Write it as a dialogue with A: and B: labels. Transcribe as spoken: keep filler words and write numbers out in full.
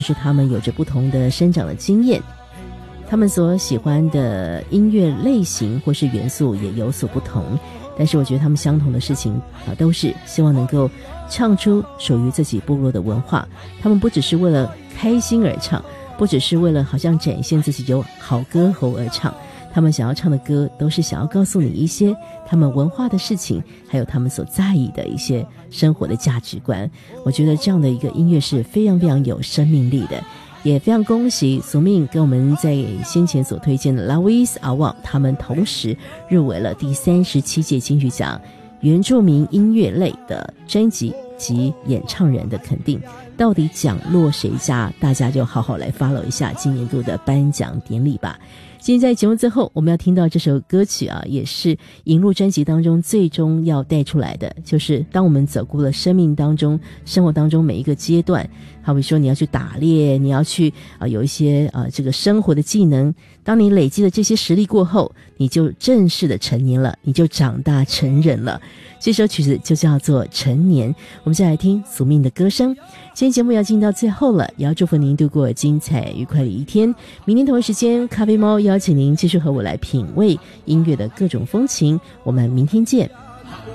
A: 是他们有着不同的生长的经验，他们所喜欢的音乐类型或是元素也有所不同，但是我觉得他们相同的事情啊，都是希望能够唱出属于自己部落的文化。他们不只是为了开心而唱，不只是为了好像展现自己有好歌喉而唱，他们想要唱的歌都是想要告诉你一些他们文化的事情，还有他们所在意的一些生活的价值观。我觉得这样的一个音乐是非常非常有生命力的，也非常恭喜苏命跟我们在先前所推荐的 Lawis Awang 他们同时入围了第三十七届金曲奖原住民音乐类的专辑及演唱人的肯定。到底奖落谁家，大家就好好来 follow 一下今年度的颁奖典礼吧。今天在节目最后我们要听到这首歌曲啊，也是引入专辑当中最终要带出来的，就是当我们走过了生命当中生活当中每一个阶段，好比说你要去打猎，你要去啊、呃、有一些啊、呃、这个生活的技能，当你累积了这些实力过后，你就正式的成年了，你就长大成人了。这首曲子就叫做成年。我们再来听苏命的歌声。今天节目要进到最后了，也要祝福您度过精彩愉快的一天。明天同一时间，咖啡猫邀请您继续和我来品味音乐的各种风情。我们明天见。